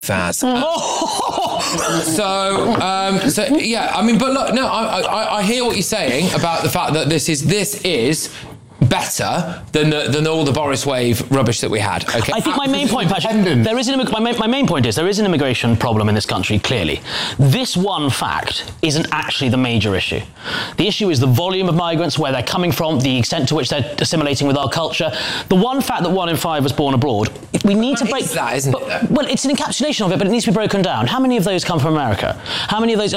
Faz. So yeah, I mean, but look, no, I hear what you're saying about the fact that this is better than all the Boris wave rubbish that we had. Okay. I think my main point, Patrick, my main point is there is an immigration problem in this country, clearly. This one fact isn't actually the major issue. The issue is the volume of migrants, where they're coming from, the extent to which they're assimilating with our culture. The one fact that 1 in 5 was born abroad, we need to break that, isn't it? Well, it's an encapsulation of it, but it needs to be broken down. How many of those come from America? How many of those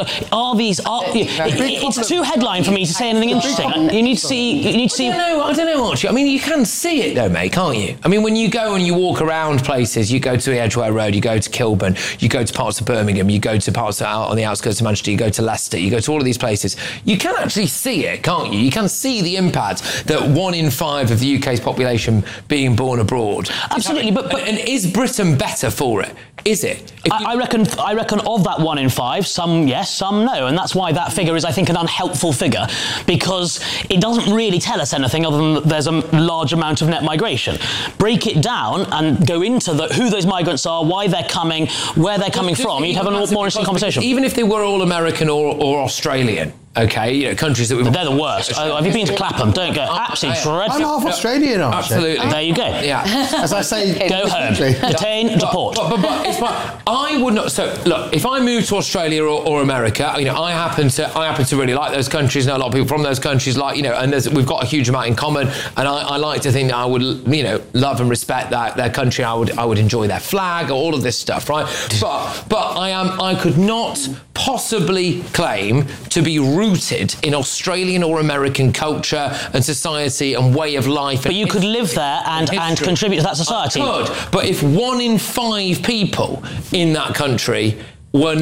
it's too headline for me to say anything interesting. You need to see. I don't know, Archie. I mean, you can see it though, mate, can't you? I mean, when you go and you walk around places, you go to the Edgware Road, you go to Kilburn, you go to parts of Birmingham, you go to parts out on the outskirts of Manchester, you go to Leicester, you go to all of these places. You can actually see it, can't you? You can see the impact that 1 in 5 of the UK's population being born abroad. Absolutely, and is Britain better for it? Is it? I reckon of that 1 in 5, some yes, some no, and that's why that figure is, I think, an unhelpful figure, because it doesn't really tell us anything other than that there's a large amount of net migration. Break it down and go into who those migrants are, why they're coming, where they're coming from. You'd have a more interesting conversation. Even if they were all American or Australian. Okay, you know, countries that they're the worst. Have you been to Clapham? Don't go. Absolutely dreadful. I'm half Australian, absolutely. There you go. Yeah. As I say, go home. Detain, deport. But it's fine. I would not. So look, if I moved to Australia or America, you know, I happen to really like those countries. Know a lot of people from those countries, like, you know, and we've got a huge amount in common. And I like to think that I would, you know, love and respect their country. I would enjoy their flag, all of this stuff, right? But I could not possibly claim to be rooted in Australian or American culture and society and way of life. But you could live there and contribute to that society. I could, but if 1 in 5 people in that country are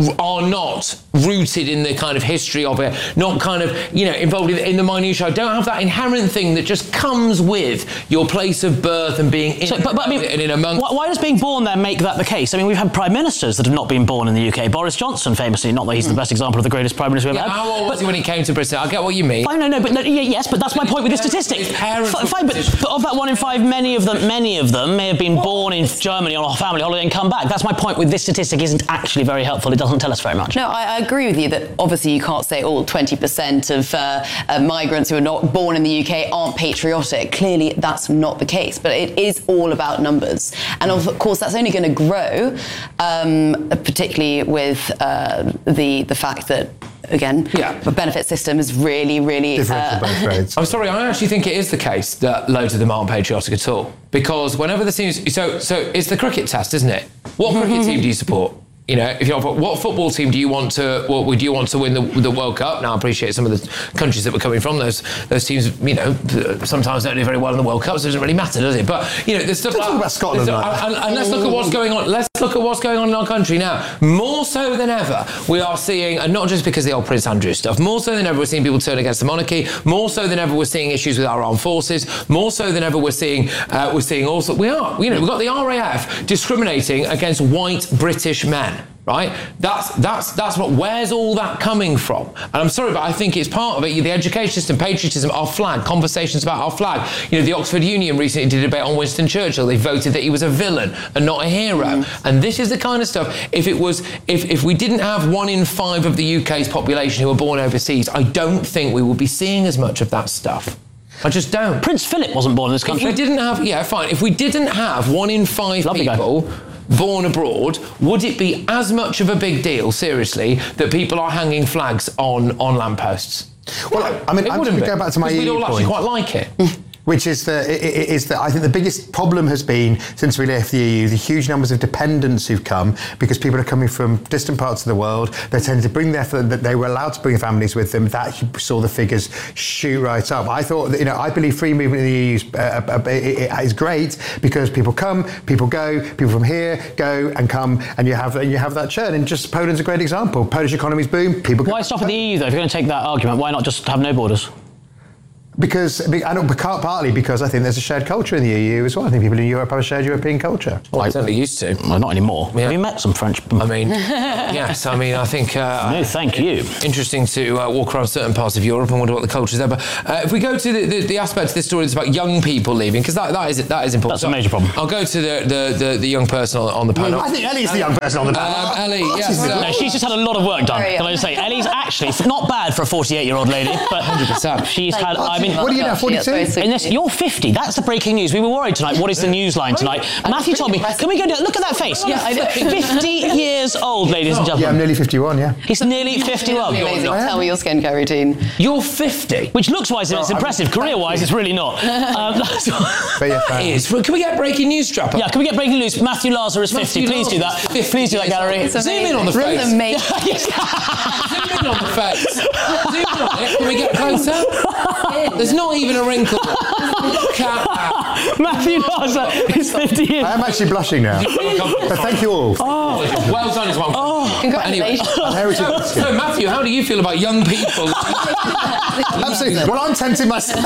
not rooted in the kind of history of it, not kind of, you know, involved in the minutiae, don't have that inherent thing that just comes with your place of birth and being in and in amongst. Why does being born there make that the case? I mean, we've had prime ministers that have not been born in the UK. Boris Johnson, famously, not that he's the best example of the greatest prime minister we've ever had. How old was he when he came to Britain? I get what you mean. Fine, yes, but that's my point with this statistic. Fine, but of that 1 in 5, many of them may have been born in Germany on a family holiday and come back. That's my point with this statistic. Isn't actually very helpful. It doesn't tell us very much. No, I agree with you that obviously you can't say all 20% of migrants who are not born in the UK aren't patriotic. Clearly, that's not the case. But it is all about numbers. And of course, that's only going to grow, particularly with the fact that, again, the benefit system is really, really... I'm sorry, I actually think it is the case that loads of them aren't patriotic at all. Because whenever there seems... So it's the cricket test, isn't it? What cricket team do you support? You know, if you're what football team do you want to win the World Cup? Now, I appreciate some of the countries that were coming from those teams, you know, sometimes don't do very well in the World Cup, so it doesn't really matter, does it? But, you know, there's stuff like... about Scotland. And let's look at what's going on. Let's look at what's going on in our country now. More so than ever, we are seeing, and not just because of the old Prince Andrew stuff, more so than ever we're seeing people turn against the monarchy, more so than ever we're seeing issues with our armed forces, more so than ever we're seeing also... we've got the RAF discriminating against white British men. Right? That's what. Where's all that coming from? And I'm sorry, but I think it's part of it. The education system, patriotism, our flag, conversations about our flag. You know, the Oxford Union recently did a debate on Winston Churchill. They voted that he was a villain and not a hero. And this is the kind of stuff. If we didn't have 1 in 5 of the UK's population who were born overseas, I don't think we would be seeing as much of that stuff. I just don't. Prince Philip wasn't born in this country. If we didn't have, if we didn't have 1 in 5 people born abroad, would it be as much of a big deal, seriously, that people are hanging flags on lampposts? Well, I mean, I'm going to go back to my EU point. We'd all actually quite like it. Which is that I think the biggest problem has been, since we left the EU, the huge numbers of dependents who've come because people are coming from distant parts of the world. They tended to bring they were allowed to bring their families with them. That you saw the figures shoot right up. I thought that, I believe free movement in the EU is great because people come, people go, people from here go and come, and you have that churn. And just Poland's a great example. Polish economies boom. People. Why stop at the EU though? If you're going to take that argument, why not just have no borders? Partly because I think there's a shared culture in the EU as well. I think people in Europe have a shared European culture. Well, I certainly used to. Well, not anymore. Yeah. Have you met some French? I mean, yes. I mean, I think. No, thank you. Interesting to walk around certain parts of Europe and wonder what the culture is there. But if we go to the aspect of this story that's about young people leaving, because that is important. That's a major problem. I'll go to the young person on the panel. I think Ellie's the young person on the panel. Ellie, yes. No, she's just had a lot of work done. Can I just say, Ellie's actually not bad for a 48-year-old lady, but 100%. She's had. I mean, what are you now? 42. You're 50. That's the breaking news. We were worried tonight. What is the news line tonight? Matthew told me. Can we go down? Look at that face. Yeah, I know. 50 years old, ladies and Yeah, gentlemen. I'm nearly 51. Yeah. He's nearly 51. Amazing. Tell me your skincare routine. You're 50. Which looks-wise, it's impressive. Career-wise, it's really not. But yes, Can we get breaking news strap up? Yeah, can we get breaking news? Matthew Lazar is 50. Please do that. Please do that, Gallery. Zoom in on the face. It's amazing. Zoom in on the face. Zoom in on it. Can we get closer? There's not even a wrinkle. Matthew Lazar is 50 years. I am actually blushing now. But thank you all. Well done, is one. Congratulations. Anyway. So, Matthew, how do you feel about young people? Absolutely. Well, I'm tempting myself.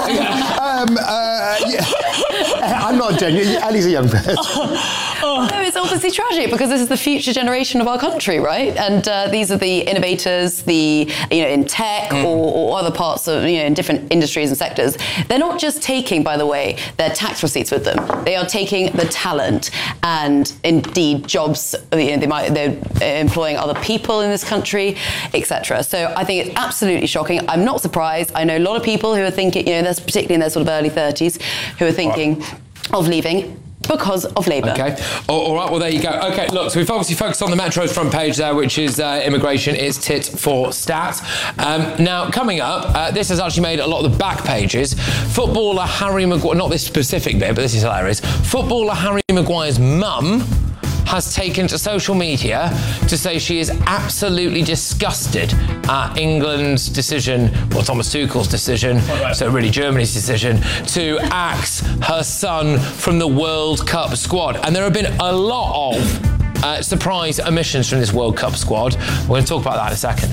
I'm not genuine. Ellie's a young person. No, it's obviously tragic because this is the future generation of our country, right? And these are the innovators, in tech or other parts of, in different industries and sectors. They're not just taking, by the way, their tax receipts with them. They are taking the talent and indeed jobs. They're employing other people in this country, etc. So I think it's absolutely shocking. I'm not surprised. I know a lot of people who are thinking, that's particularly in their sort of early 30s, who are thinking of leaving because of Labour. Okay. All right, well, there you go. Okay, look, so we've obviously focused on the Metro's front page there, which is immigration is tit for stat. Now, coming up, this has actually made a lot of the back pages. Footballer Harry Maguire, not this specific bit, but this is hilarious. Footballer Harry Maguire's mum has taken to social media to say she is absolutely disgusted at England's decision, or Thomas Tuchel's decision, so really Germany's decision, to axe her son from the World Cup squad. And there have been a lot of surprise omissions from this World Cup squad. We're going to talk about that in a second.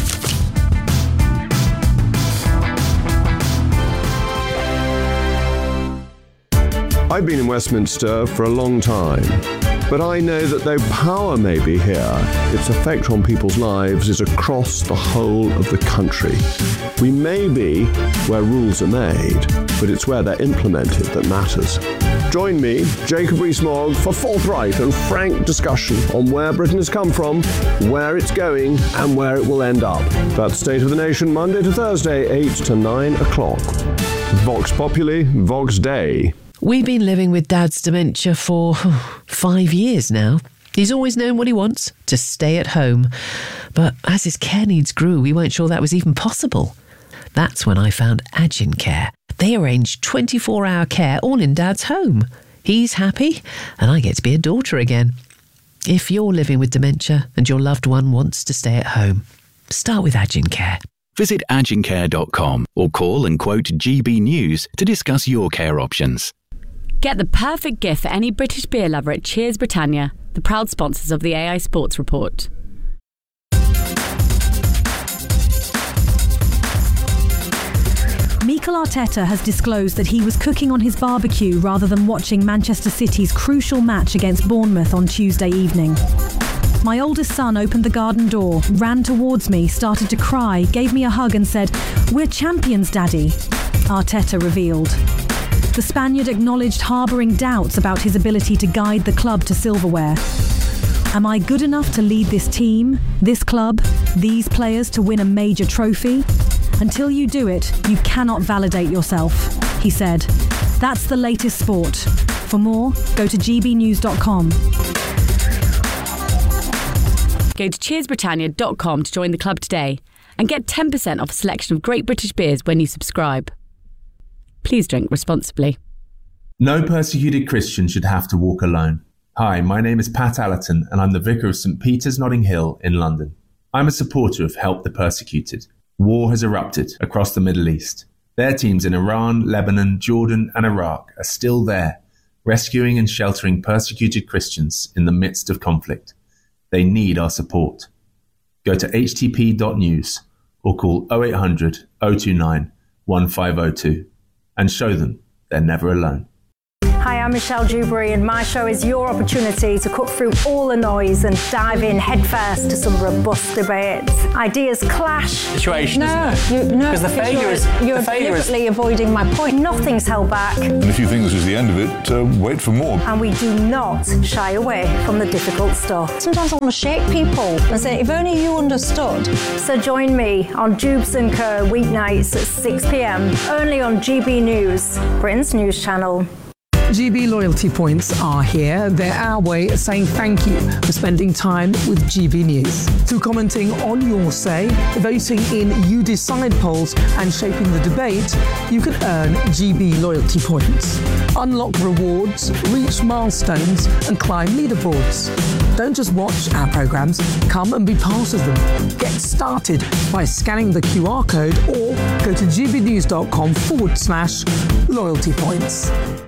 I've been in Westminster for a long time, but I know that though power may be here, its effect on people's lives is across the whole of the country. We may be where rules are made, but it's where they're implemented that matters. Join me, Jacob Rees-Mogg, for forthright and frank discussion on where Britain has come from, where it's going, and where it will end up. That's State of the Nation, Monday to Thursday, 8 to 9 o'clock. Vox Populi, Vox Dei. We've been living with Dad's dementia for 5 years now. He's always known what he wants, to stay at home. But as his care needs grew, we weren't sure that was even possible. That's when I found Agincare. They arrange 24-hour care all in Dad's home. He's happy, and I get to be a daughter again. If you're living with dementia and your loved one wants to stay at home, start with Agincare. Visit agincare.com or call and quote GB News to discuss your care options. Get the perfect gift for any British beer lover at Cheers Britannia, the proud sponsors of the AI Sports Report. Mikel Arteta has disclosed that he was cooking on his barbecue rather than watching Manchester City's crucial match against Bournemouth on Tuesday evening. My oldest son opened the garden door, ran towards me, started to cry, gave me a hug and said, "We're champions, Daddy," Arteta revealed. The Spaniard acknowledged harbouring doubts about his ability to guide the club to silverware. Am I good enough to lead this team, this club, these players to win a major trophy? Until you do it, you cannot validate yourself, he said. That's the latest sport. For more, go to gbnews.com. Go to cheersbritannia.com to join the club today and get 10% off a selection of great British beers when you subscribe. Please drink responsibly. No persecuted Christian should have to walk alone. Hi, my name is Pat Allerton and I'm the Vicar of St Peter's Notting Hill in London. I'm a supporter of Help the Persecuted. War has erupted across the Middle East. Their teams in Iran, Lebanon, Jordan and Iraq are still there, rescuing and sheltering persecuted Christians in the midst of conflict. They need our support. Go to htp.news or call 0800 029 1502. and show them they're never alone. Hi, I'm Michelle Dewberry, and my show is your opportunity to cut through all the noise and dive in headfirst to some robust debates. Ideas clash. Situation, because the failure is deliberately avoiding my point. Nothing's held back. And if you think this is the end of it, wait for more. And we do not shy away from the difficult stuff. Sometimes I want to shake people and say, if only you understood. So join me on Dubes & Co. weeknights at 6 p.m. only on GB News, Britain's news channel. GB loyalty points are here. They're our way of saying thank you for spending time with GB News. Through commenting on your say, voting in You Decide polls and shaping the debate, you can earn GB loyalty points. Unlock rewards, reach milestones and climb leaderboards. Don't just watch our programmes, come and be part of them. Get started by scanning the QR code or go to gbnews.com/loyalty points.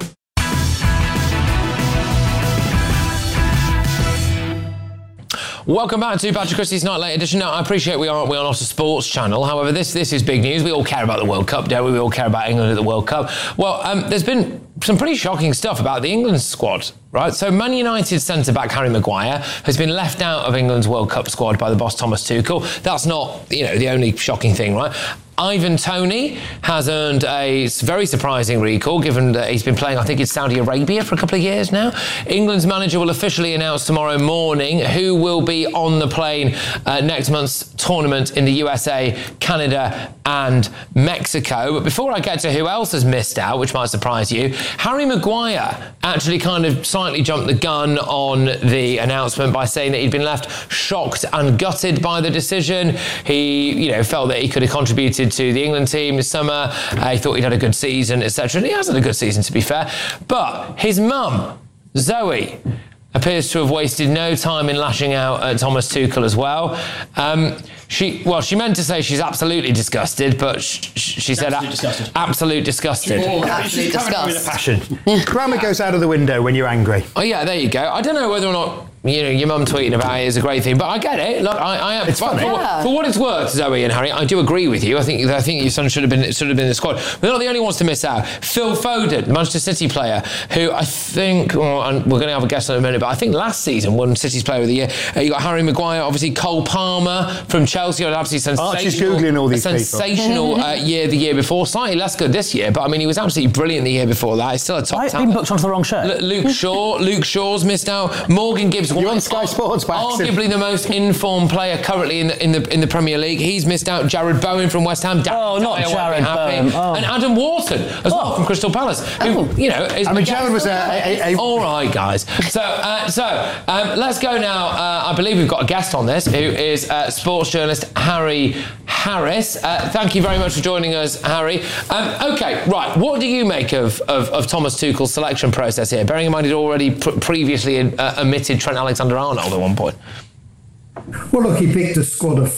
Welcome back to Patrick Christie's Night Late Edition. Now, I appreciate we are not a sports channel. However, this is big news. We all care about the World Cup, don't we? We all care about England at the World Cup. Well, there's been some pretty shocking stuff about the England squad, right? So Man United centre-back Harry Maguire has been left out of England's World Cup squad by the boss Thomas Tuchel. That's not, the only shocking thing, right? Ivan Toney has earned a very surprising recall, given that he's been playing, I think, in Saudi Arabia for a couple of years now. England's manager will officially announce tomorrow morning who will be on the plane next month's tournament in the USA, Canada and Mexico. But before I get to who else has missed out, which might surprise you, Harry Maguire actually kind of slightly jumped the gun on the announcement by saying that he'd been left shocked and gutted by the decision. He, felt that he could have contributed to the England team this summer. He thought he'd had a good season, etc. And he has had a good season, to be fair. But his mum, Zoe, appears to have wasted no time in lashing out at Thomas Tuchel as well. She meant to say she's absolutely disgusted, but she said absolute disgusted. Absolute disgust. Passion. Grammar goes out of the window when you're angry. Oh yeah, there you go. I don't know whether or not your mum tweeting about it is a great thing, but I get it. Look, I am. It's fun. For what it's worth, Zoe and Harry, I do agree with you. I think your son should have been in the squad. We're not the only ones to miss out. Phil Foden, the Manchester City player, who I think, and we're going to have a guess in a minute, but I think last season won City's Player of the Year. You got Harry Maguire, obviously Cole Palmer from Chelsea, obviously sensational. She's googling all these sensational year the year before, slightly less good this year, but I mean he was absolutely brilliant the year before that. He's still a top talent. I've been booked onto the wrong shirt. Luke Shaw's missed out. Morgan Gibbs, you're on Sky Sports, arguably the most informed player currently in the Premier League. He's missed out. Jared Bowen from West Ham. Not Jared Bowen. And Adam Wharton as well from Crystal Palace. Who, Jared was a all right, guys. So let's go now. I believe we've got a guest on this who is sports journalist Harry Harris. Thank you very much for joining us, Harry. Okay, right. What do you make of Thomas Tuchel's selection process here? Bearing in mind he'd already previously omitted Trent Alexander-Arnold at one point. Well, look, he picked a squad of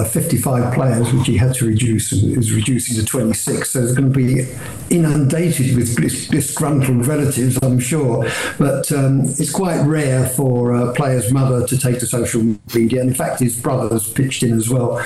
55 players, which he had to reduce, and is reducing to 26. So it's going to be inundated with disgruntled relatives, I'm sure. But it's quite rare for a player's mother to take to social media. And in fact, his brother's pitched in as well.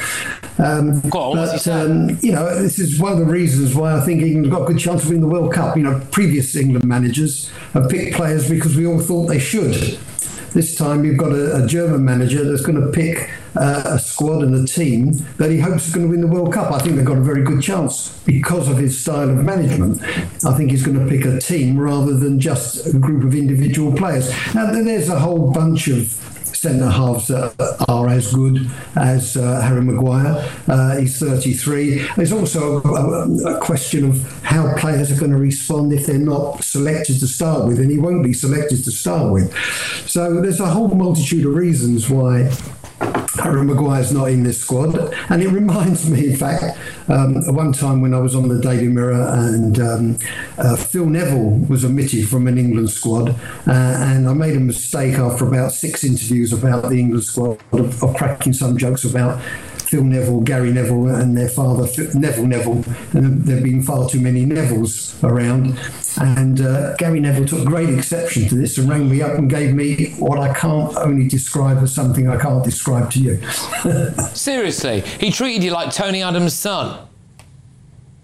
This is one of the reasons why I think England's got a good chance of winning the World Cup. Previous England managers have picked players because we all thought they should. This time you've got a German manager that's going to pick a squad and a team that he hopes is going to win the World Cup. I think they've got a very good chance because of his style of management. I think he's going to pick a team rather than just a group of individual players. Now, there's a whole bunch of centre-halves that are as good as Harry Maguire. He's 33. There's also a question of how players are going to respond if they're not selected to start with, and he won't be selected to start with. So there's a whole multitude of reasons why Harry Maguire's not in this squad. And it reminds me, in fact, one time when I was on the Daily Mirror and Phil Neville was omitted from an England squad, and I made a mistake after about 6 interviews about the England squad of cracking some jokes about Phil Neville, Gary Neville and their father Neville, and there have been far too many Nevilles around. And Gary Neville took great exception to this and rang me up and gave me what I can't only describe as something I can't describe to you. Seriously? He treated you like Tony Adams' son?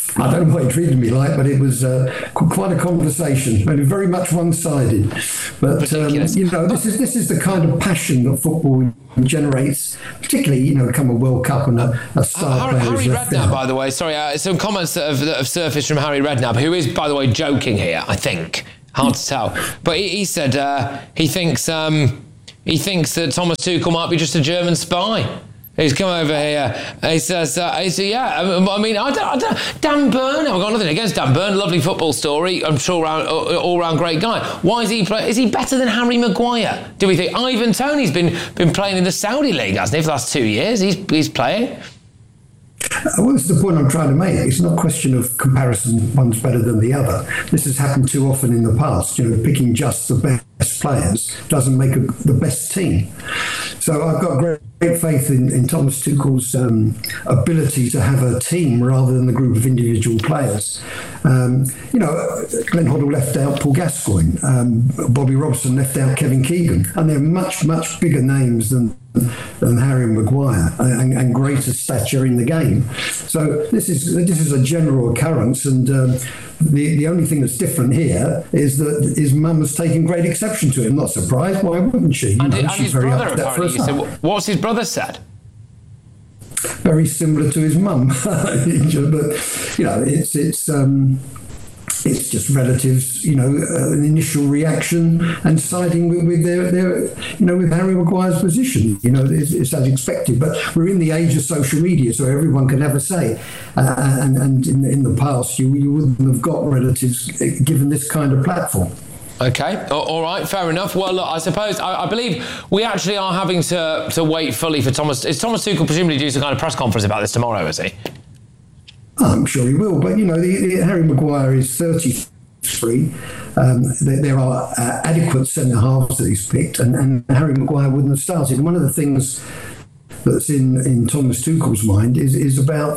I don't know what he treated me like, but it was quite a conversation, and very much one-sided. But this is the kind of passion that football generates, particularly come a World Cup and a star player. Harry Redknapp, by the way, sorry, some comments that have surfaced from Harry Redknapp, who is, by the way, joking here. I think hard to tell, but he said he thinks that Thomas Tuchel might be just a German spy. He's come over here. He says, yeah. I mean, I don't. Dan Burn. I've got nothing against Dan Burn. Lovely football story. I'm sure all-round great guy. Why is he play? Is he better than Harry Maguire? Do we think Ivan Toney's been playing in the Saudi league, hasn't he, for the last 2 years? He's playing. Well, this is the point I'm trying to make. It's not a question of comparison, one's better than the other. This has happened too often in the past. Picking just the best players doesn't make the best team. So I've got great faith in Thomas Tuchel's ability to have a team rather than a group of individual players. Glenn Hoddle left out Paul Gascoigne. Bobby Robson left out Kevin Keegan. And they're much, much bigger names than Harry Maguire and greater stature in the game. So this is a general occurrence, and the only thing that's different here is that his mum has taken great exception to him. Not surprised, why wouldn't she? And she's his brother, apparently, what's his brother said? Very similar to his mum, but it's just relatives, an initial reaction and siding with their with Harry Maguire's position. It's as expected. But we're in the age of social media, so everyone can have a say. And in the past, you wouldn't have got relatives given this kind of platform. Okay, all right, fair enough. Well, look, I suppose, I believe we actually are having to wait fully for Thomas. Is Thomas Tuchel presumably do some kind of press conference about this tomorrow, is he? I'm sure he will, but Harry Maguire is 33. There are adequate centre-halves that he's picked, and Harry Maguire wouldn't have started. And one of the things that's in Thomas Tuchel's mind is about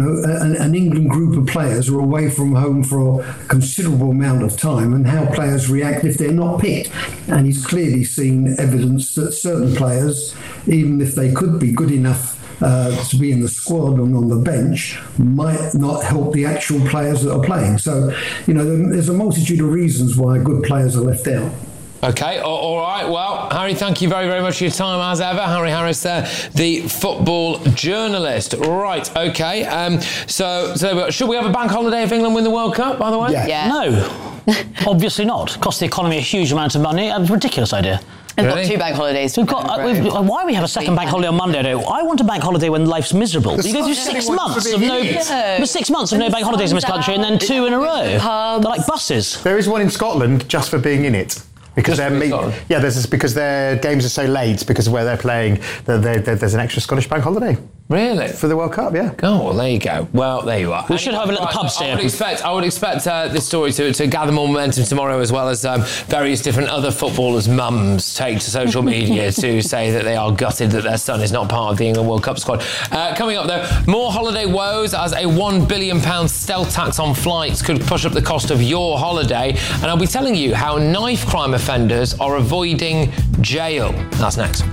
an England group of players who are away from home for a considerable amount of time, and how players react if they're not picked. And he's clearly seen evidence that certain players, even if they could be good enough to be in the squad and on the bench, might not help the actual players that are playing. So, there's a multitude of reasons why good players are left out. Okay, all right. Well, Harry, thank you very, very much for your time as ever. Harry Harris there, the football journalist. Right, okay. So should we have a bank holiday if England win the World Cup, by the way? Yeah. No, obviously not. Cost the economy a huge amount of money. A ridiculous idea. We've got 2 bank holidays. Why we have a second bank holiday on Monday? I want a bank holiday when life's miserable. You go through 6 months of no 6 months of no bank holidays in this country, and then 2 in a row. They're like buses. There is one in Scotland just for being in it. Because because their games are so late because of where they're playing. There's an extra Scottish bank holiday. Really? For the World Cup, yeah. Oh, well, there you go. Well, there you are. We should have a little pub stay. I would expect this story to gather more momentum tomorrow, as well as various different other footballers' mums take to social media to say that they are gutted that their son is not part of the England World Cup squad. Coming up, though, more holiday woes as a £1 billion stealth tax on flights could push up the cost of your holiday. And I'll be telling you how knife crime offenders are avoiding jail. That's next.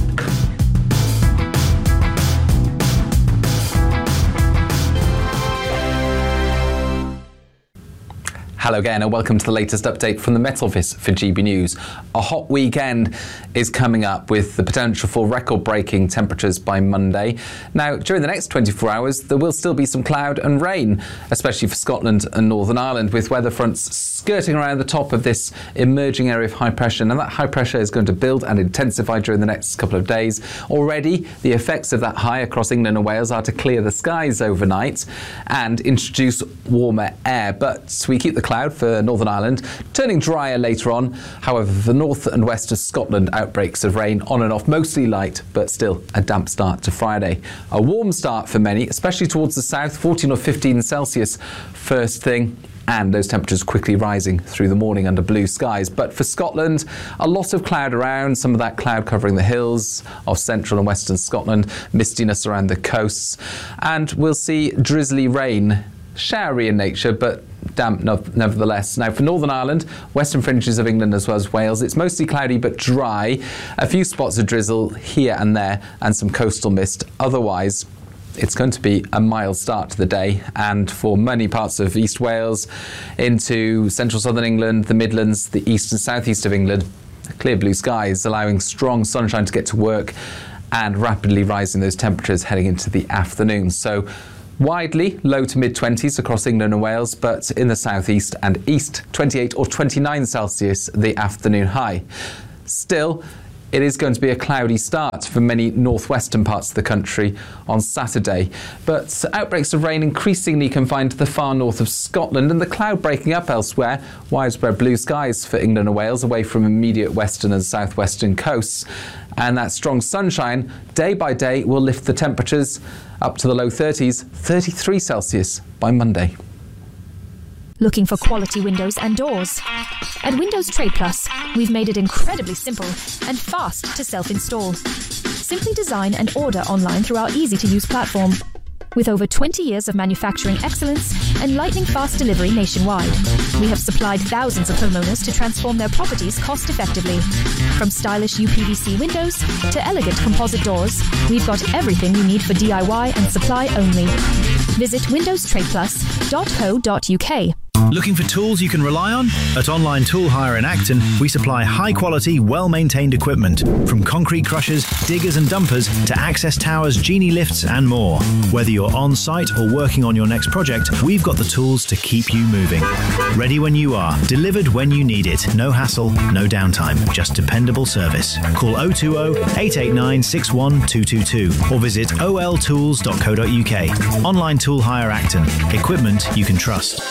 Hello again and welcome to the latest update from the Met Office for GB News. A hot weekend is coming up with the potential for record-breaking temperatures by Monday. Now, during the next 24 hours, there will still be some cloud and rain, especially for Scotland and Northern Ireland, with weather fronts skirting around the top of this emerging area of high pressure. And that high pressure is going to build and intensify during the next couple of days. Already, the effects of that high across England and Wales are to clear the skies overnight and introduce warmer air. But we keep the cloud for Northern Ireland, turning drier later on. However, for the north and west of Scotland, outbreaks of rain on and off, mostly light, but still a damp start to Friday. A warm start for many, especially towards the south, 14 or 15 Celsius first thing. And those temperatures quickly rising through the morning under blue skies. But for Scotland, a lot of cloud around, some of that cloud covering the hills of central and western Scotland, mistiness around the coasts, and we'll see drizzly rain, showery in nature, but damp nevertheless. Now for Northern Ireland, western fringes of England as well as Wales, it's mostly cloudy but dry. A few spots of drizzle here and there and some coastal mist. Otherwise, it's going to be a mild start to the day, and for many parts of East Wales into central southern England, the Midlands, the east and southeast of England, clear blue skies allowing strong sunshine to get to work and rapidly rising those temperatures heading into the afternoon. So widely low to mid-20s across England and Wales, but in the southeast and east, 28 or 29 Celsius the afternoon high. Still, it is going to be a cloudy start for many northwestern parts of the country on Saturday, but outbreaks of rain increasingly confined to the far north of Scotland, and the cloud breaking up elsewhere. Widespread blue skies for England and Wales away from immediate western and southwestern coasts. And that strong sunshine, day by day, will lift the temperatures up to the low 30s, 33 Celsius by Monday. Looking for quality windows and doors? At Windows Trade Plus, we've made it incredibly simple and fast to self-install. Simply design and order online through our easy-to-use platform. With over 20 years of manufacturing excellence and lightning-fast delivery nationwide, we have supplied thousands of homeowners to transform their properties cost-effectively. From stylish UPVC windows to elegant composite doors, we've got everything you need for DIY and supply only. Visit windowstradeplus.co.uk. Looking for tools you can rely on? At Online Tool Hire in Acton, we supply high-quality, well-maintained equipment, from concrete crushers, diggers and dumpers to access towers, genie lifts and more. Whether you're on-site or working on your next project, we've got the tools to keep you moving. Ready when you are, delivered when you need it. No hassle, no downtime, just dependable service. Call 020-889-61222 or visit oltools.co.uk. Online Tool Hire Acton. Equipment you can trust.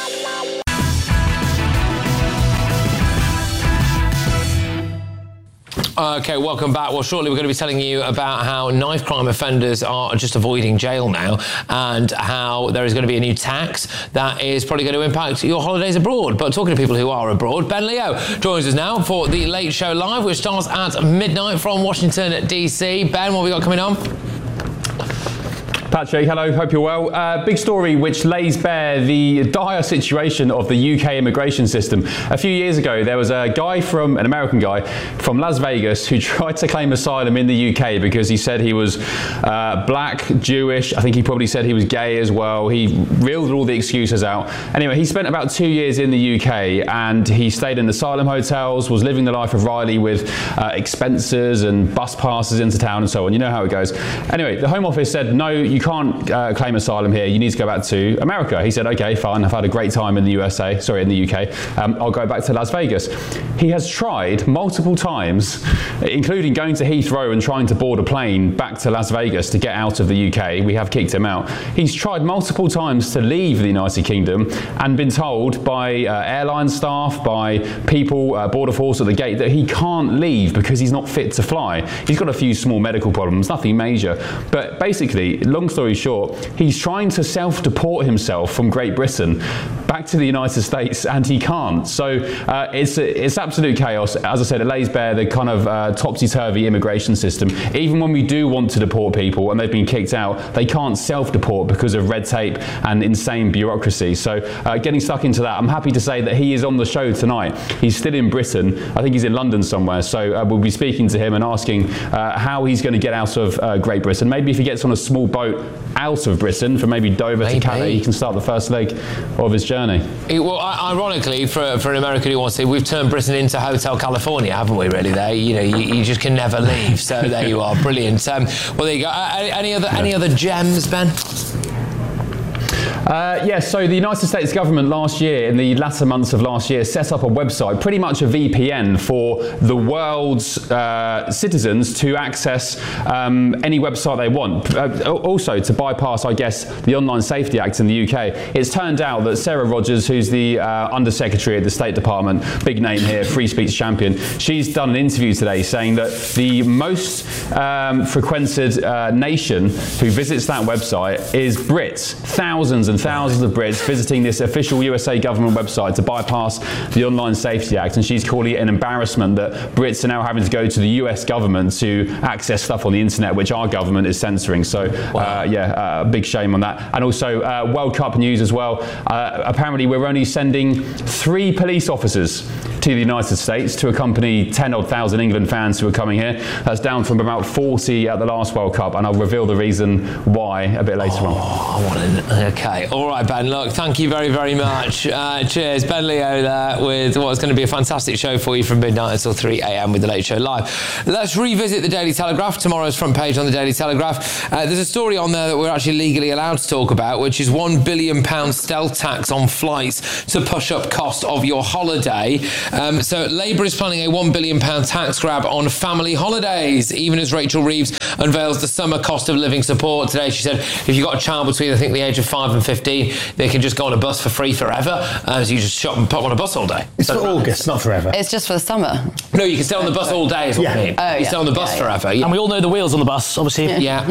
Okay, welcome back. Well, shortly we're going to be telling you about how knife crime offenders are just avoiding jail now, and how there is going to be a new tax that is probably going to impact your holidays abroad. But talking to people who are abroad, Ben Leo joins us now for the Late Show Live, which starts at midnight from Washington, DC. Ben, what have we got coming on? Patrick, hello, hope you're well. Big story which lays bare the dire situation of the UK immigration system. A few years ago, there was an American guy from Las Vegas who tried to claim asylum in the UK because he said he was black, Jewish. I think he probably said he was gay as well. He reeled all the excuses out. Anyway, he spent about 2 years in the UK and he stayed in asylum hotels, was living the life of Riley with expenses and bus passes into town and so on. You know how it goes. Anyway, the Home Office said, no, you can't claim asylum here. You need to go back to America. He said, okay, fine. I've had a great time in the UK. I'll go back to Las Vegas. He has tried multiple times, including going to Heathrow and trying to board a plane back to Las Vegas to get out of the UK. We have kicked him out. He's tried multiple times to leave the United Kingdom and been told by airline staff, by people, border force at the gate, that he can't leave because he's not fit to fly. He's got a few small medical problems, nothing major. But basically, long story short, he's trying to self-deport himself from Great Britain back to the United States, and he can't. So it's absolute chaos. As I said, it lays bare the kind of topsy-turvy immigration system. Even when we do want to deport people and they've been kicked out, they can't self-deport because of red tape and insane bureaucracy. So getting stuck into that, I'm happy to say that he is on the show tonight. He's still in Britain. I think he's in London somewhere. So we'll be speaking to him and asking how he's going to get out of Great Britain. Maybe if he gets on a small boat out of Britain, from maybe Dover to Calais, he can start the first leg of his journey. Well, ironically, for an American who wants to, we've turned Britain into Hotel California, haven't we? Really, there, you just can never leave. So there you are, brilliant. Well, there you go. Any other gems, Ben? Yes, so the United States government last year, in the latter months of last year, set up a website, pretty much a VPN for the world's citizens to access any website they want. Also to bypass, I guess, the Online Safety Act in the UK. It's turned out that Sarah Rogers, who's the Undersecretary at the State Department, big name here, free speech champion, she's done an interview today saying that the most frequented nation who visits that website is Brits. Thousands and thousands of Brits visiting this official USA government website to bypass the Online Safety Act, and she's calling it an embarrassment that Brits are now having to go to the US government to access stuff on the internet which our government is censoring. So big shame on that. And also World Cup news as well. Apparently we're only sending 3 police officers to the United States to accompany 10,000 England fans who are coming here. That's down from about 40 at the last World Cup, and I'll reveal the reason why a bit later on. Okay, all right, Ben. Look, thank you very, very much. Cheers, Ben Leo there with what's going to be a fantastic show for you from midnight until 3 a.m. with the Late Show Live. Let's revisit the Daily Telegraph. Tomorrow's front page on the Daily Telegraph. There's a story on there that we're actually legally allowed to talk about, which is £1 billion stealth tax on flights to push up cost of your holiday. So Labour is planning a £1 billion tax grab on family holidays, even as Rachel Reeves unveils the summer cost of living support today. She said if you've got a child between, I think, the age of 5 and 15, they can just go on a bus for free forever. So you just shop and pop on a bus all day. It's for August, not forever. It's just for the summer. No, you can stay on the bus all day, is what I mean. You stay on the bus forever. And we all know the wheels on the bus, obviously.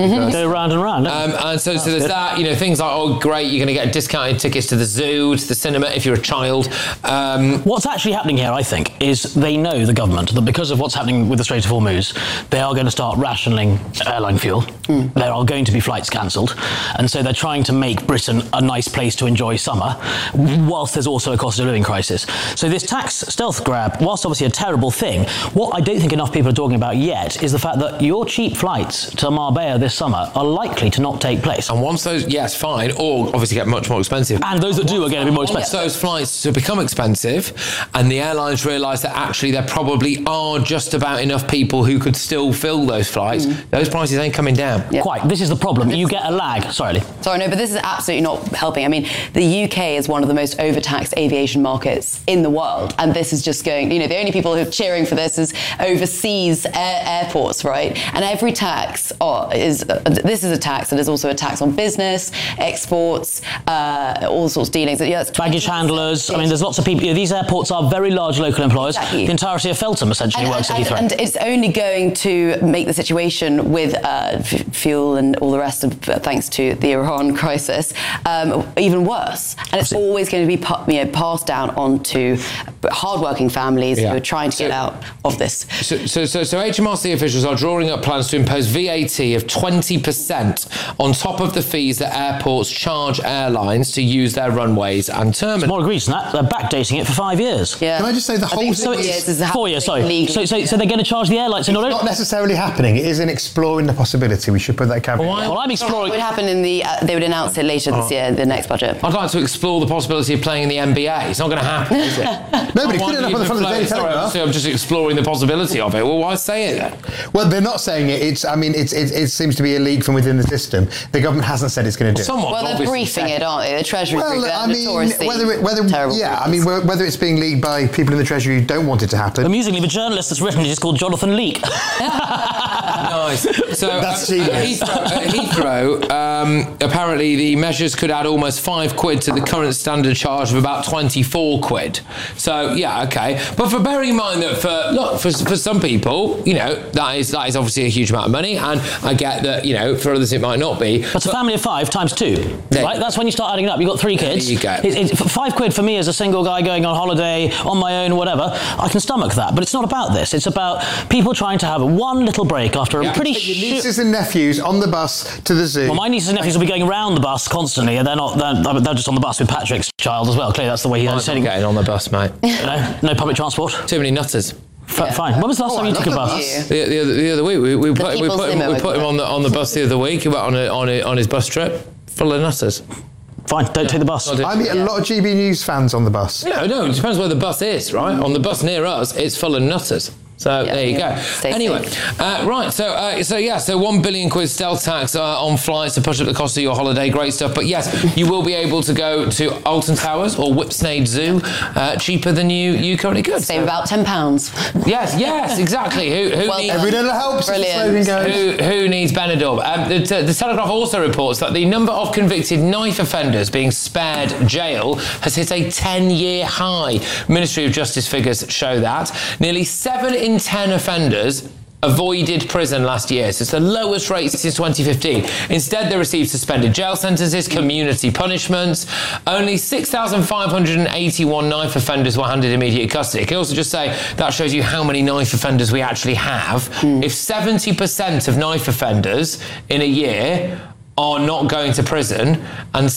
Go round and round. And so there's that, things like, oh, great, you're going to get discounted tickets to the zoo, to the cinema if you're a child. What's actually happening here, I think, is they know, the government, that because of what's happening with the Strait of Hormuz, they are going to start rationing airline fuel. There are going to be flights cancelled. And so they're trying to make Britain a nice place to enjoy summer, whilst there's also a cost of living crisis. So this tax stealth grab, whilst obviously a terrible thing, what I don't think enough people are talking about yet is the fact that your cheap flights to Marbella this summer are likely to not take place. And once those, yes, fine, or obviously get much more expensive. And those that do are going to be more expensive. Once those flights to become expensive, and the airlines realise that actually there probably are just about enough people who could still fill those flights, those prices ain't coming down. Quite. This is the problem. You get a lag. Sorry, Lee. Sorry, no, but this is absolutely not helping. I mean, the UK is one of the most overtaxed aviation markets in the world, and this is just going, the only people who are cheering for this is overseas airports, right? And every tax this is a tax, and there's also a tax on business, exports, all sorts of dealings. Baggage handlers. I mean, there's lots of people. These airports are very large local employers. Exactly. The entirety of Feltham essentially works at Heathrow. And it's only going to make the situation with fuel and all the rest of, thanks to the Iran crisis, even worse. And it's always going to be passed down onto hardworking families who are trying to get out of this. So HMRC officials are drawing up plans to impose VAT of 20% on top of the fees that airports charge airlines to use their runways and terminals. It's more egregious than that. They're backdating it for 5 years. Can I just say the whole thing is 4 years, sorry. So they're going to charge the airlines. It's not necessarily happening. It is an exploring the possibility. We should put that caveat. Well, I'm exploring. It would happen in the. They would announce it later this year, the next budget. I'd like to explore the possibility of playing in the NBA. It's not going to happen, is it? No, but it's good enough on the front of the Daily Telegraph. I'm just exploring the possibility of it. Well, why say it then? Well, they're not saying it. It seems to be a leak from within the system. The government hasn't said it's going to do it. Well, they're briefing it, aren't they? The Treasury briefing it. Whether it's being leaked by people in the Treasury who don't want it to happen. Amusingly, the journalist that's written it is called Jonathan Leak. Nice. So that's Heathrow, apparently the measures could add almost £5 to the current standard charge of about 24 quid. So yeah, okay. But bearing in mind that for some people, that is obviously a huge amount of money, and I get that, for others it might not be. But a family of 5 times 2, right? That's when you start adding it up. You've got 3 kids. There you go. It's £5 for me as a single guy going on holiday on my own, whatever. I can stomach that. But it's not about this. It's about people trying to have one little break after a pretty your nieces and nephews on the bus to the zoo. Well, my nieces and nephews will be going around the bus constantly, and they're just on the bus with Patrick's child as well. Clearly, that's the way he's getting on the bus, mate. No public transport. Too many nutters. Fine. When was the last time you took a bus? The other week. We put him on the bus the other week. He went on his bus trip full of nutters. Fine, don't take the bus. I meet a lot of GB News fans on the bus. No, it depends where the bus is, right? On the bus near us, it's full of nutters. So there you go. Anyway, right. So £1 billion stealth tax on flights to push up the cost of your holiday. Great stuff. But yes, you will be able to go to Alton Towers or Whipsnade Zoo cheaper than you currently could. Save about £10. Yes, exactly. Every little helps. Brilliant. Who needs Benidorm? The Telegraph also reports that the number of convicted knife offenders being spared jail has hit a 10-year high. Ministry of Justice figures show that nearly 7 in 10 offenders avoided prison last year. So it's the lowest rate since 2015. Instead, they received suspended jail sentences, community punishments. Only 6,581 knife offenders were handed immediate custody. I can also just say that shows you how many knife offenders we actually have. If 70% of knife offenders in a year are not going to prison, and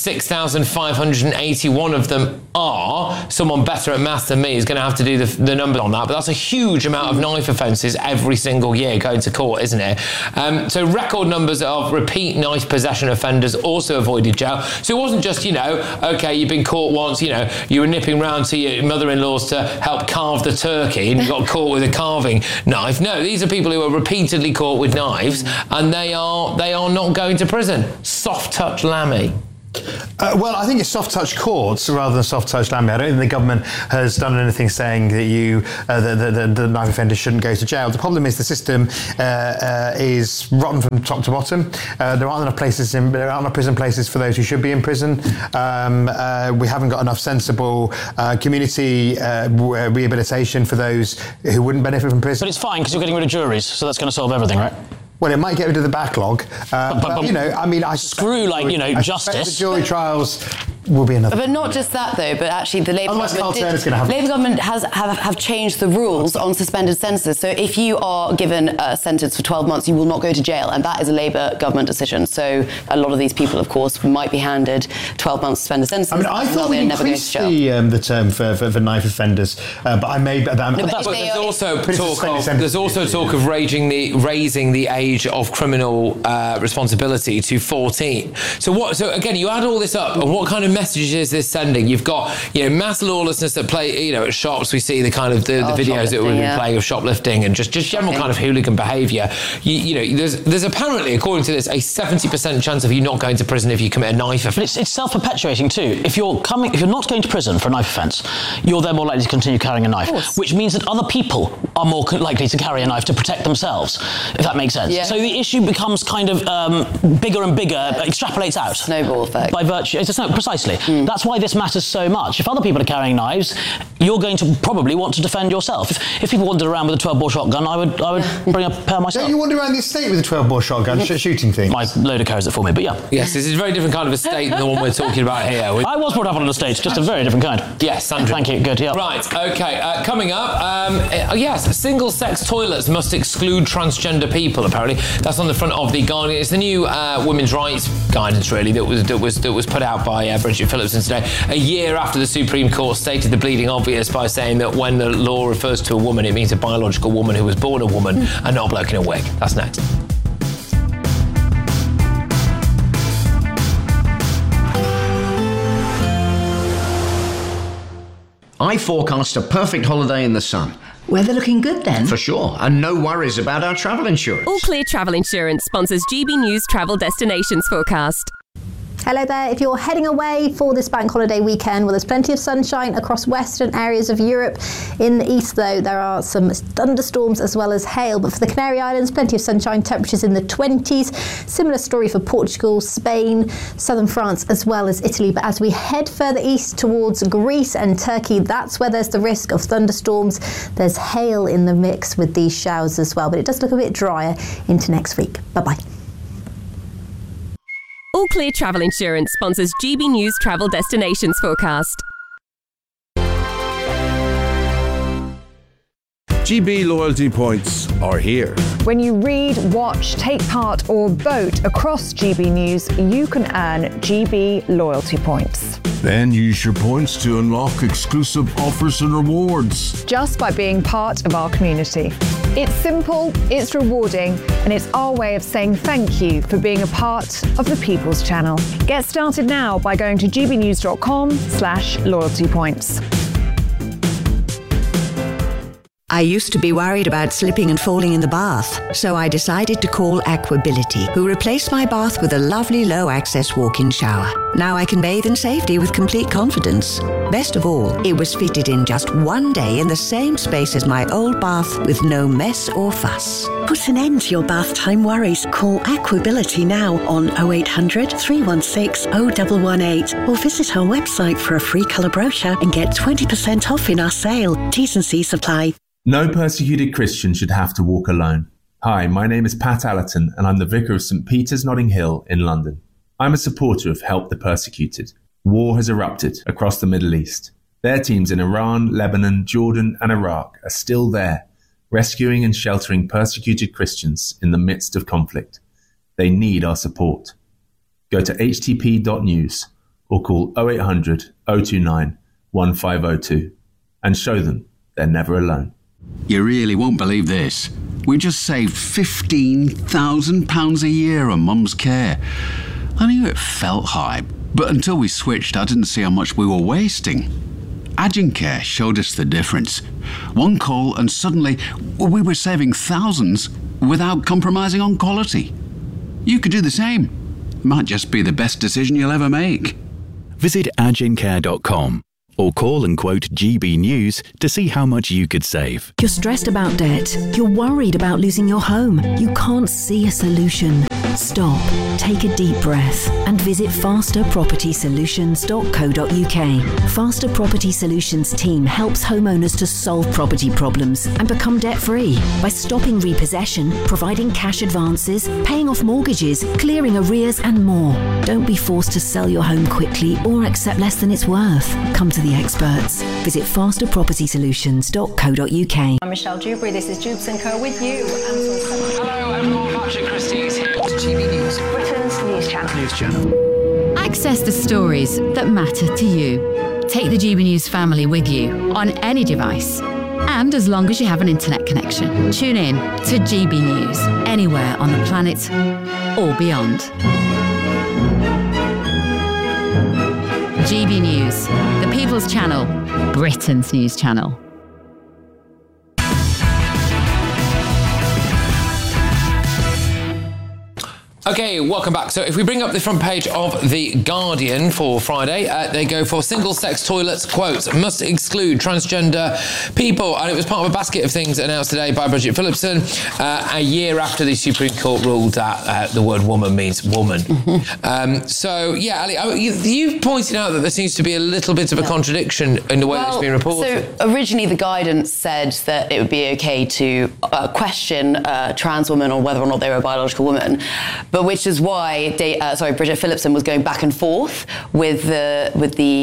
6,581 of them are. Someone better at maths than me is going to have to do the numbers on that, but that's a huge amount of knife offences every single year going to court, isn't it? So record numbers of repeat knife possession offenders also avoided jail. So it wasn't just, okay, you've been caught once, you were nipping round to your mother-in-law's to help carve the turkey and you got caught with a carving knife. No, these are people who are repeatedly caught with knives, and they are not going to prison. Soft touch Lammy. Well, I think it's soft touch courts rather than soft touch Lammy. I don't think the government has done anything saying that the knife offenders shouldn't go to jail. The problem is the system is rotten from top to bottom. There aren't enough prison places for those who should be in prison. We haven't got enough sensible community rehabilitation for those who wouldn't benefit from prison. But it's fine because you're getting rid of juries, so that's going to solve everything, right? Well, it might get rid of the backlog, but I screw justice. The jury trials will be another. But not just that, though. But actually, the Labour government have changed the rules on suspended sentences. So if you are given a sentence for 12 months, you will not go to jail, and that is a Labour government decision. So a lot of these people, of course, might be handed 12 months suspended sentences. I mean, I thought we increased the term for knife offenders, but I may. There's also talk of raising the age of criminal responsibility to 14. So again, you add all this up, and what kind of messages is this sending? You've got mass lawlessness that play at shops. We see the kind of the videos that we've been playing of shoplifting and just general kind of hooligan behaviour. There's apparently, according to this, a 70% chance of you not going to prison if you commit a knife offence. But it's self-perpetuating too. If you're not going to prison for a knife offence, you're then more likely to continue carrying a knife, which means that other people are more likely to carry a knife to protect themselves, if that makes sense. Yeah. So the issue becomes kind of bigger and bigger, extrapolates out. Snowball effect. By virtue, precisely. That's why this matters so much. If other people are carrying knives, you're going to probably want to defend yourself. If people wandered around with a 12-bore shotgun, I would bring a pair myself. Don't you wander around the estate with a 12-bore shotgun shooting things? My loader carries it for me, but yeah. Yes, this is a very different kind of estate than the one we're talking about here. I was brought up on an estate, just a very different kind. Yes, Sandra. Thank you, good, yeah. Right, okay, coming up, single-sex toilets must exclude transgender people, apparently. That's on the front of The Guardian. It's the new women's rights guidance, really, that was put out by Bridget Phillipson today, a year after the Supreme Court stated the bleeding obvious by saying that when the law refers to a woman, it means a biological woman who was born a woman and not a bloke in a wig. That's next. I forecast a perfect holiday in the sun. Weather looking good then? For sure, and no worries about our travel insurance. All Clear Travel Insurance sponsors GB News Travel Destinations Forecast. Hello there. If you're heading away for this bank holiday weekend, well, there's plenty of sunshine across western areas of Europe. In the east, though, there are some thunderstorms as well as hail. But for the Canary Islands, plenty of sunshine, temperatures in the 20s. Similar story for Portugal, Spain, southern France, as well as Italy. But as we head further east towards Greece and Turkey, that's where there's the risk of thunderstorms. There's hail in the mix with these showers as well. But it does look a bit drier into next week. Bye-bye. All Clear Travel Insurance sponsors GB News Travel Destinations Forecast. GB loyalty points are here. When you read, watch, take part or vote across GB News, you can earn GB loyalty points. Then use your points to unlock exclusive offers and rewards. Just by being part of our community. It's simple, it's rewarding, and it's our way of saying thank you for being a part of the People's Channel. Get started now by going to gbnews.com/loyalty points. I used to be worried about slipping and falling in the bath, so I decided to call Aquability, who replaced my bath with a lovely low-access walk-in shower. Now I can bathe in safety with complete confidence. Best of all, it was fitted in just one day in the same space as my old bath with no mess or fuss. Put an end to your bath time worries. Call Aquability now on 0800 316 0118 or visit our website for a free colour brochure and get 20% off in our sale. T's and C's apply. No persecuted Christian should have to walk alone. Hi, my name is Pat Allerton and I'm the Vicar of St Peter's Notting Hill in London. I'm a supporter of Help the Persecuted. War has erupted across the Middle East. Their teams in Iran, Lebanon, Jordan and Iraq are still there, rescuing and sheltering persecuted Christians in the midst of conflict. They need our support. go to htp.news or call 0800 029 1502 and show them they're never alone. You really won't believe this. We just saved £15,000 a year on Mum's care. I knew it felt high, but until we switched, I didn't see how much we were wasting. Agencare showed us the difference. One call and suddenly we were saving thousands without compromising on quality. You could do the same. Might just be the best decision you'll ever make. Visit agencare.com or call and quote GB News to see how much you could save. You're stressed about debt. You're worried about losing your home. You can't see a solution. Stop, take a deep breath and visit fasterpropertysolutions.co.uk. Faster Property Solutions team helps homeowners to solve property problems and become debt-free by stopping repossession, providing cash advances, paying off mortgages, clearing arrears and more. Don't be forced to sell your home quickly or accept less than it's worth. Come to the experts. Visit fasterpropertysolutions.co.uk. I'm Michelle Dewberry. This is Jubes & Co. with you. Hello everyone, Patrick Christie is here. GB News, Britain's news channel. Access the stories that matter to you. Take the GB News family with you on any device. And as long as you have an internet connection, tune in to GB News anywhere on the planet or beyond. GB News, the People's Channel, Britain's news channel. Okay, welcome back. So if we bring up the front page of The Guardian for Friday, they go for single-sex toilets, quote, must exclude transgender people. And it was part of a basket of things announced today by Bridget Phillipson, a year after the Supreme Court ruled that the word woman means woman. So, yeah, Ali, you've pointed out that there seems to be a little bit of a contradiction in the way it's been reported. So originally the guidance said that it would be okay to question a trans woman on whether or not they were a biological woman. But which is why Bridget Phillipson was going back and forth with the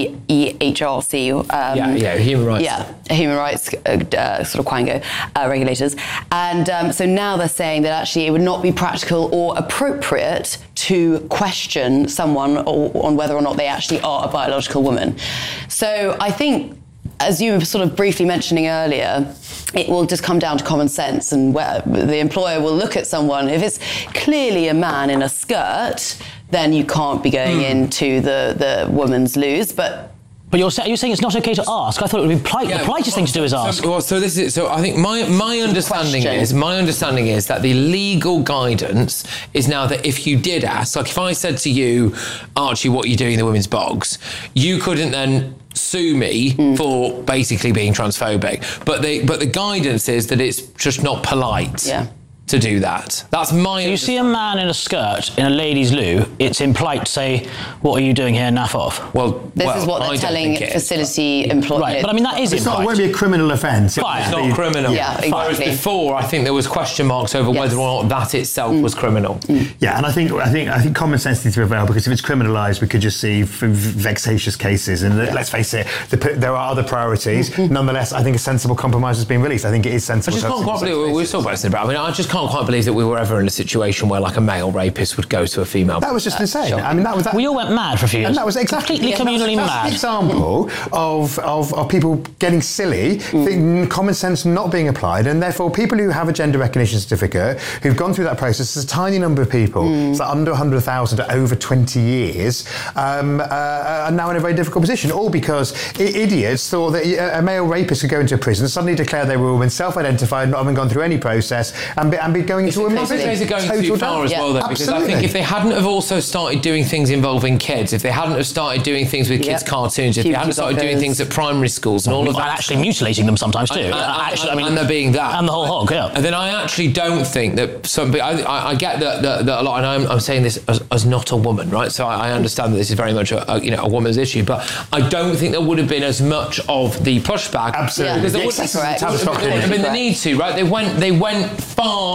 EHRC, human rights, human rights sort of quango regulators, and so now they're saying that actually it would not be practical or appropriate to question someone on whether or not they actually are a biological woman. So I think, as you were sort of briefly mentioning earlier, it will just come down to common sense, and where the employer will look at someone. If it's clearly a man in a skirt, then you can't be going into the woman's loos. But you're saying it's not okay to ask. I thought it would be polite. The politest thing to do is ask. So this is. So I think my understanding is that the legal guidance is now that if you did ask, like if I said to you, Archie, what are you doing in the women's bogs, you couldn't then sue me for basically being transphobic. But the guidance is that it's just not polite. To do that. That's my... You see a man in a skirt in a ladies' loo, it's impolite to say, what are you doing here, naff off? This is what they're telling facility employees. Right, but I mean, that is impolite. It won't be a criminal offence. It's not criminal. Yeah, exactly. Whereas before, I think there was question marks over whether or not that itself was criminal. Yeah, and I think common sense needs to prevail, because if it's criminalised, we could just see vexatious cases. And let's face it, there are other priorities. Nonetheless, I think a sensible compromise has been released. I think it is sensible. I just can't quite believe we're still boasting about. I mean, I just can't quite believe that we were ever in a situation where like a male rapist would go to a female. That was just insane. I mean, we all went mad for a few years. And that was completely communally mad. An example of people getting silly, common sense not being applied, and therefore people who have a gender recognition certificate, who've gone through that process, there's a tiny number of people, it's like under 100,000 to over 20 years, are now in a very difficult position, all because idiots thought that a male rapist could go into a prison, suddenly declare they were a woman, self-identified, not having gone through any process, and be going into a women's prison. They're going too far as well, though, because I think if they hadn't have also started doing things involving kids, if they hadn't have started doing things with kids' cartoons, if they hadn't started doing things at primary schools and all of that, and actually mutilating them sometimes too, and there being that, and the whole hog, and then I actually don't think that I get that a lot, and I'm saying this as not a woman, right? So I understand that this is very much a woman's issue, but I don't think there would have been as much of the pushback. Absolutely, because there wouldn't have been the need to, right? They went far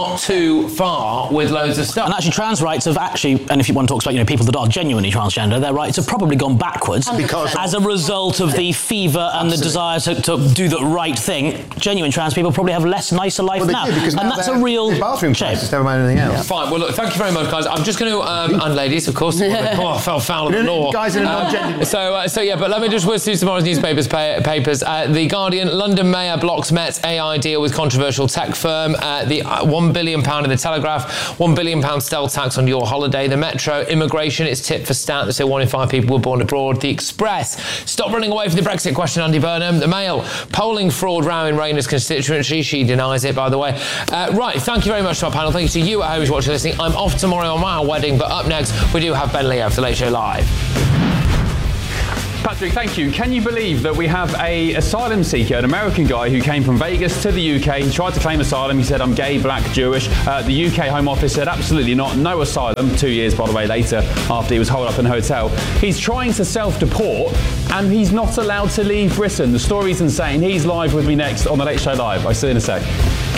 not too far with loads of stuff. And actually, trans rights have actually, and if you want to talk about people that are genuinely transgender, their rights have probably gone backwards as a result of the fever and the desire to do the right thing. Genuine trans people probably have less nicer life now, and that's a real shame. Never mind anything else. Fine. Well, look, thank you very much, guys. I'm just going to, and ladies, of course. I fell foul of the law. Guys in a non-gender. So yeah, but let me just whiz through tomorrow's newspapers. The Guardian: London Mayor blocks Met's AI deal with controversial tech firm. The £1 billion in the Telegraph. £1 billion stealth tax on your holiday. The Metro: immigration. It's tit for stat that say 1 in 5 people were born abroad. The Express: stop running away from the Brexit question, Andy Burnham. The Mail: polling fraud row in Rayner's constituency. She denies it, by the way. Right, thank you very much to our panel. Thank you to you at home who's watching listening. I'm off tomorrow on my wedding, but up next we do have Ben Leo for the Late Show Live. Patrick, thank you. Can you believe that we have an asylum seeker, an American guy who came from Vegas to the UK, he tried to claim asylum, he said, I'm gay, black, Jewish. The UK Home Office said absolutely not, no asylum, 2 years, by the way, later, after he was holed up in a hotel. He's trying to self-deport, and he's not allowed to leave Britain. The story's insane. He's live with me next on The Late Show Live. I'll see you in a sec.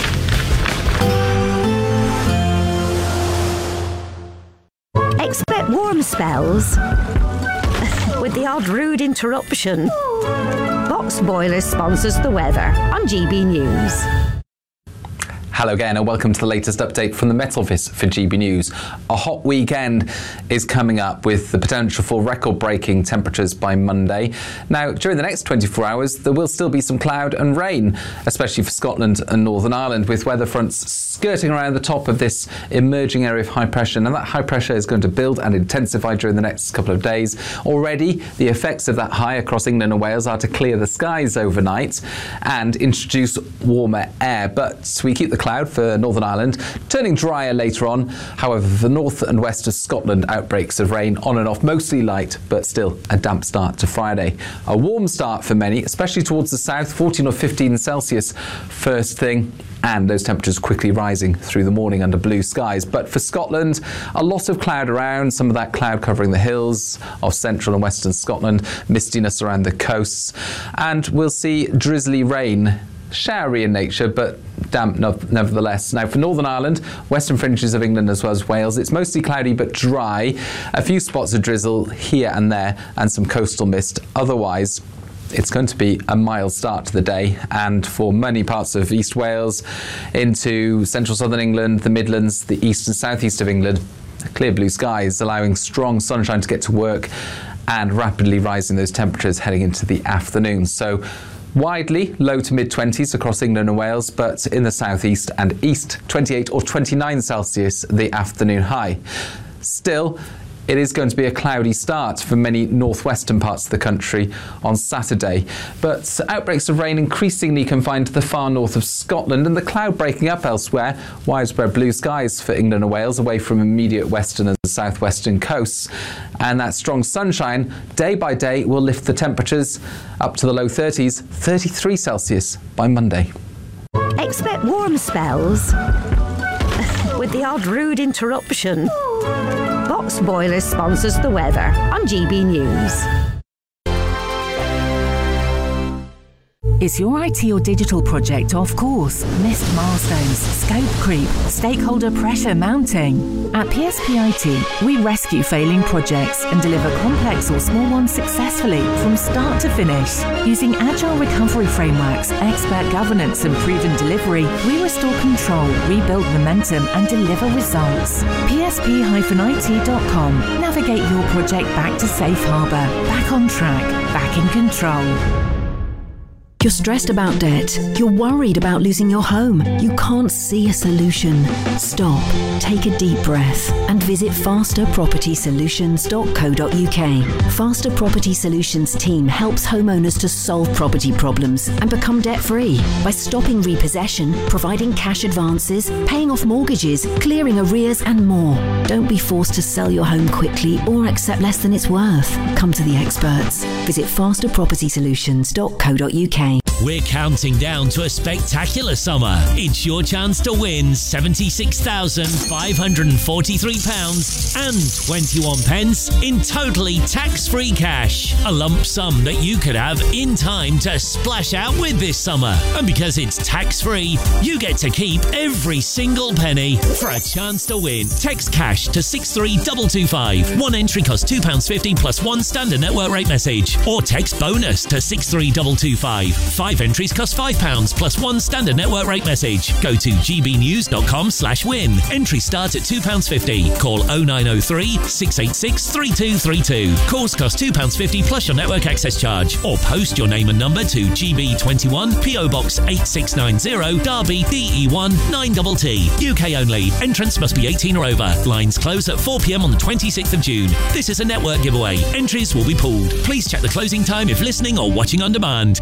Expect warm spells with the odd rude interruption. Box Boilers sponsors the weather on GB News. Hello again and welcome to the latest update from the Met Office for GB News. A hot weekend is coming up with the potential for record-breaking temperatures by Monday. Now, during the next 24 hours, there will still be some cloud and rain, especially for Scotland and Northern Ireland, with weather fronts skirting around the top of this emerging area of high pressure. Now, that high pressure is going to build and intensify during the next couple of days. Already, the effects of that high across England and Wales are to clear the skies overnight and introduce warmer air. But we keep the cloud for Northern Ireland, turning drier later on. However, for the north and west of Scotland, outbreaks of rain on and off, mostly light, but still a damp start to Friday. A warm start for many, especially towards the south, 14 or 15 Celsius first thing, and those temperatures quickly rising through the morning under blue skies. But for Scotland, a lot of cloud around, some of that cloud covering the hills of central and western Scotland, mistiness around the coasts, and we'll see drizzly rain, showery in nature, but damp nevertheless. Now, for Northern Ireland, western fringes of England as well as Wales, it's mostly cloudy but dry. A few spots of drizzle here and there, and some coastal mist. Otherwise, it's going to be a mild start to the day, and for many parts of East Wales into central southern England, the Midlands, the east and southeast of England, clear blue skies, allowing strong sunshine to get to work and rapidly rising those temperatures heading into the afternoon. So widely low to mid-20s across England and Wales, but in the southeast and east, 28 or 29 Celsius the afternoon high. Still, it is going to be a cloudy start for many northwestern parts of the country on Saturday, but outbreaks of rain increasingly confined to the far north of Scotland, and the cloud breaking up elsewhere. Widespread blue skies for England and Wales away from immediate western and southwestern coasts, and that strong sunshine day by day will lift the temperatures up to the low 30s, 33 Celsius by Monday. Expect warm spells with the odd rude interruption. Box Boilers sponsors the weather on GB News. Is your IT or digital project off course? Missed milestones, scope creep, stakeholder pressure mounting? At PSP IT, we rescue failing projects and deliver complex or small ones successfully from start to finish. Using agile recovery frameworks, expert governance and proven delivery, we restore control, rebuild momentum and deliver results. PSP-IT.com. Navigate your project back to safe harbour, back on track, back in control. You're stressed about debt. You're worried about losing your home. You can't see a solution. Stop, take a deep breath and visit fasterpropertysolutions.co.uk. Faster Property Solutions team helps homeowners to solve property problems and become debt-free by stopping repossession, providing cash advances, paying off mortgages, clearing arrears and more. Don't be forced to sell your home quickly or accept less than it's worth. Come to the experts. Visit fasterpropertysolutions.co.uk. We're counting down to a spectacular summer. It's your chance to win £76,543 and 21 pence in totally tax-free cash. A lump sum that you could have in time to splash out with this summer. And because it's tax-free, you get to keep every single penny. For a chance to win, text cash to 63225. One entry costs £2.50 plus one standard network rate message. Or text bonus to 63225. 5 entries cost £5 plus one standard network rate message. Go to gbnews.com/win. Entry starts at £2.50. Call 0903 686 3232. Calls cost £2.50 plus your network access charge. Or post your name and number to GB21 PO Box 8690 Derby DE1 9TT. UK only. Entrance must be 18 or over. Lines close at 4 p.m. on the 26th of June. This is a network giveaway. Entries will be pooled. Please check the closing time if listening or watching on demand.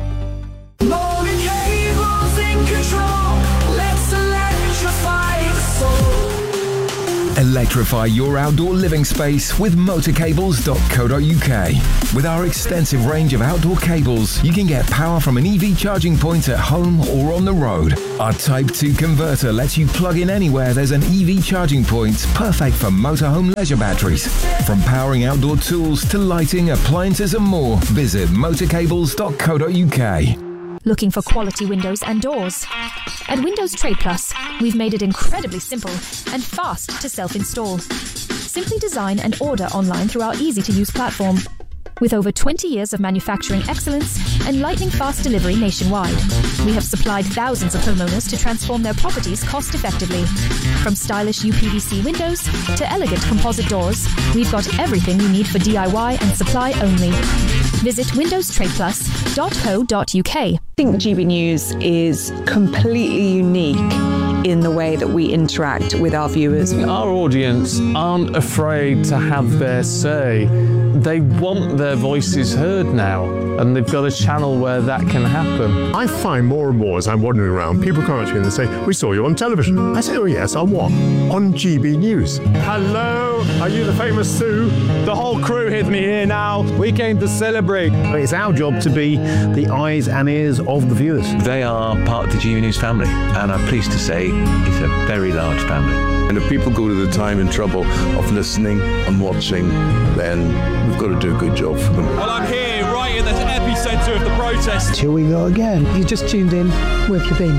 Electrify your outdoor living space with motorcables.co.uk. With our extensive range of outdoor cables, you can get power from an EV charging point at home or on the road. Our Type 2 converter lets you plug in anywhere there's an EV charging point, perfect for motorhome leisure batteries. From powering outdoor tools to lighting, appliances and more, visit motorcables.co.uk. Looking for quality windows and doors? At Windows Trade Plus, we've made it incredibly simple and fast to self-install. Simply design and order online through our easy-to-use platform. With over 20 years of manufacturing excellence and lightning-fast delivery nationwide, we have supplied thousands of homeowners to transform their properties cost-effectively. From stylish UPVC windows to elegant composite doors, we've got everything you need for DIY and supply only. Visit windowstradeplus.co.uk. I think GB News is completely unique in the way that we interact with our viewers. Our audience aren't afraid to have their say. They want their voices heard now, and they've got a channel where that can happen. I find more and more as I'm wandering around, people come up to me and they say, "We saw you on television." I say, "Oh yes, on what?" "On GB News." Hello, are you the famous Sue? The whole crew hid me here now. We came to celebrate. It's our job to be the eyes and ears of the viewers. They are part of the GB News family, and I'm pleased to say it's a very large family. And if people go to the time and trouble of listening and watching, then we've got to do a good job for them. Well, I'm here right in the epicentre of the protest. Here we go again. You just tuned in. Where have you been?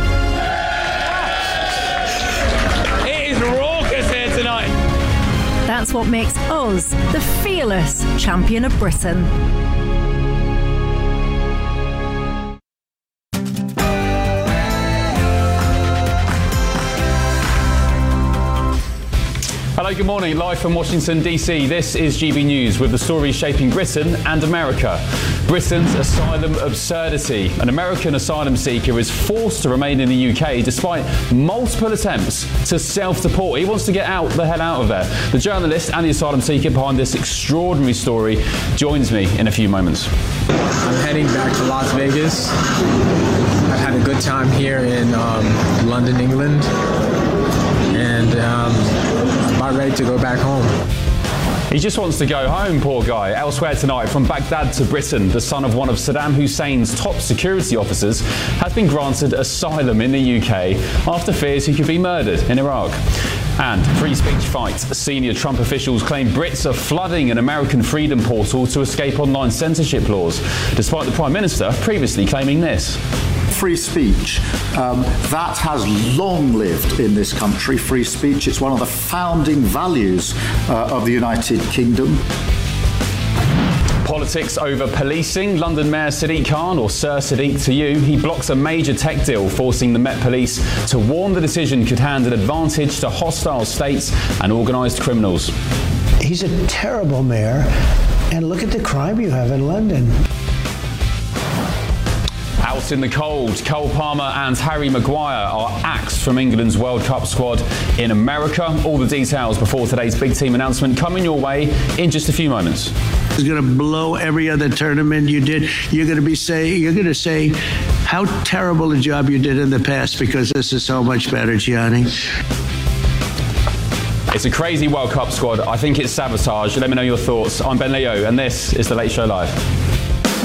It is raucous here tonight. That's what makes us the fearless champion of Britain. Hello, good morning. Live from Washington, D.C., this is GB News with the stories shaping Britain and America. Britain's asylum absurdity. An American asylum seeker is forced to remain in the UK despite multiple attempts to self-deport. He wants to get the hell out of there. The journalist and the asylum seeker behind this extraordinary story joins me in a few moments. I'm heading back to Las Vegas. I've had a good time here in London, England. And I'm about ready to go back home. He just wants to go home, poor guy. Elsewhere tonight, from Baghdad to Britain, the son of one of Saddam Hussein's top security officers has been granted asylum in the UK after fears he could be murdered in Iraq. And free speech fight. Senior Trump officials claim Brits are flooding an American freedom portal to escape online censorship laws, despite the Prime Minister previously claiming this. Free speech, that has long lived in this country, free speech. It's one of the founding values of the United Kingdom. Politics over policing. London Mayor Sadiq Khan, or Sir Sadiq to you, he blocks a major tech deal forcing the Met Police to warn the decision could hand an advantage to hostile states and organised criminals. He's a terrible mayor, and look at the crime you have in London. Out in the cold, Cole Palmer and Harry Maguire are axed from England's World Cup squad in America. All the details before today's big team announcement coming your way in just a few moments. It's going to blow every other tournament you did. You're going to say how terrible a job you did in the past because this is so much better, Gianni. It's a crazy World Cup squad. I think it's sabotage. Let me know your thoughts. I'm Ben Leo, and this is The Late Show Live.